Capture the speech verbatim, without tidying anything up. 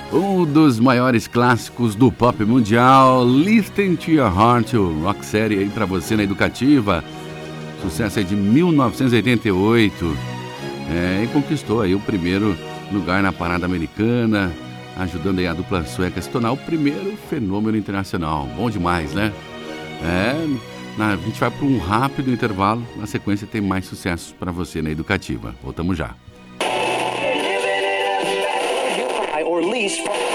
Um dos maiores clássicos do pop mundial, Listen to Your Heart, o rock série aí pra você na Educativa. Sucesso aí de mil novecentos e oitenta e oito. É, e conquistou aí o primeiro lugar na parada americana, ajudando aí a dupla sueca a se tornar o primeiro fenômeno internacional. Bom demais, né? É, na, a gente vai para um rápido intervalo. Na sequência tem mais sucessos para você na Educativa. Voltamos já. Or lease